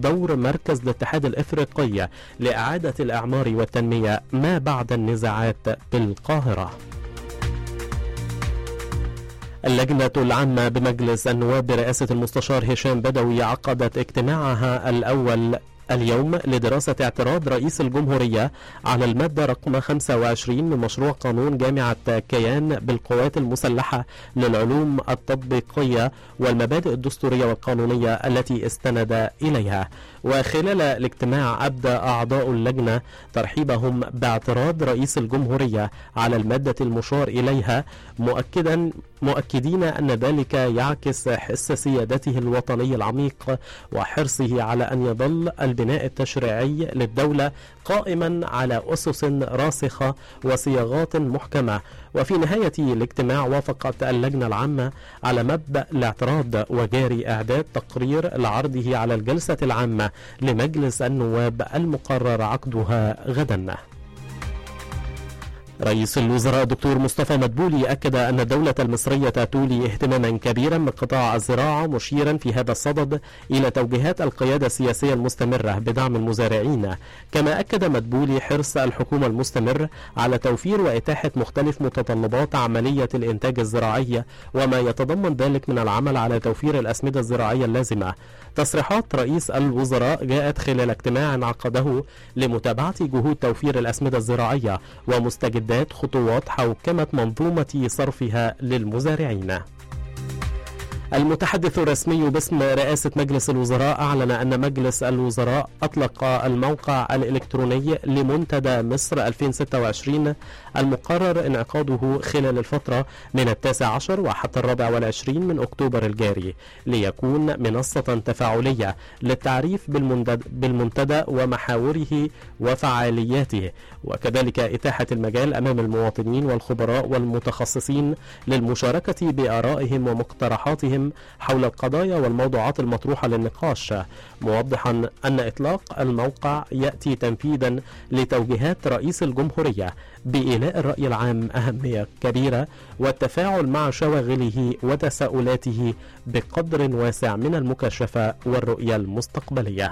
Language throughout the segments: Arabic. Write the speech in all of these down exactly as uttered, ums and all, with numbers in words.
دور مركز الاتحاد الإفريقي لإعادة الإعمار والتنمية ما بعد النزاعات بالقاهرة. اللجنة العامة بمجلس النواب برئاسة المستشار هشام بدوي عقدت اجتماعها الأول اليوم لدراسة اعتراض رئيس الجمهورية على المادة رقم خمسة وعشرين من مشروع قانون جامعة كيان بالقوات المسلحة للعلوم التطبيقية والمبادئ الدستورية والقانونية التي استند إليها. وخلال الاجتماع أبدى أعضاء اللجنة ترحيبهم باعتراض رئيس الجمهورية على المادة المشار إليها، مؤكدا مؤكدين أن ذلك يعكس حس سيادته الوطني العميق وحرصه على أن يظل البناء التشريعي للدولة قائما على أسس راسخة وصياغات محكمة. وفي نهاية الاجتماع وافقت اللجنة العامة على مبدأ الاعتراض وجاري إعداد تقرير لعرضه على الجلسة العامة لمجلس النواب المقرر عقدها غدا. رئيس الوزراء الدكتور مصطفى مدبولي أكد أن الدولة المصرية تولي اهتماما كبيرا بقطاع الزراعة، مشيرا في هذا الصدد إلى توجيهات القيادة السياسية المستمرة بدعم المزارعين. كما أكد مدبولي حرص الحكومة المستمر على توفير وإتاحة مختلف متطلبات عملية الإنتاج الزراعي وما يتضمن ذلك من العمل على توفير الأسمدة الزراعية اللازمة. تصريحات رئيس الوزراء جاءت خلال اجتماع عقده لمتابعة جهود توفير الأسمدة الزراعية ومستجدات خطوات حوكمة منظومة صرفها للمزارعين. المتحدث الرسمي باسم رئاسة مجلس الوزراء أعلن أن مجلس الوزراء أطلق الموقع الإلكتروني لمنتدى مصر ألفين وستة وعشرين المقرر انعقاده خلال الفترة من التاسع عشر وحتى الرابع والعشرين من أكتوبر الجاري، ليكون منصة تفاعلية للتعريف بالمنتدى ومحاوره وفعالياته، وكذلك إتاحة المجال أمام المواطنين والخبراء والمتخصصين للمشاركة بآرائهم ومقترحاتهم حول القضايا والموضوعات المطروحة للنقاش، موضحا أن إطلاق الموقع يأتي تنفيذا لتوجيهات رئيس الجمهورية بإيلاء الرأي العام أهمية كبيرة والتفاعل مع شواغله وتساؤلاته بقدر واسع من المكاشفة والرؤية المستقبلية.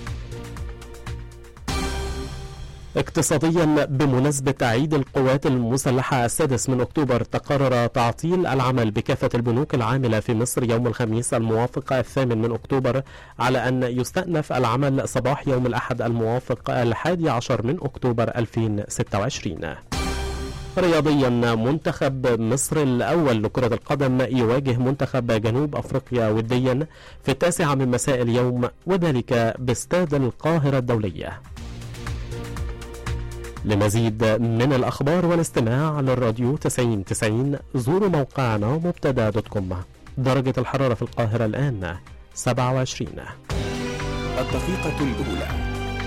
اقتصاديا، بمناسبة عيد القوات المسلحة السادس من أكتوبر، تقرر تعطيل العمل بكافة البنوك العاملة في مصر يوم الخميس الموافق الثامن من أكتوبر، على أن يستأنف العمل صباح يوم الأحد الموافق الحادي عشر من أكتوبر ألفين وستة وعشرين. رياضيا، منتخب مصر الأول لكرة القدم يواجه منتخب جنوب أفريقيا وديا في التاسعة من مساء اليوم، وذلك باستاد القاهرة الدولية. لمزيد من الأخبار والاستماع للراديو تسعين تسعين زوروا موقعنا مبتدا دوت كوم. درجة الحرارة في القاهرة الآن سبعة وعشرين. الدقيقة الأولى.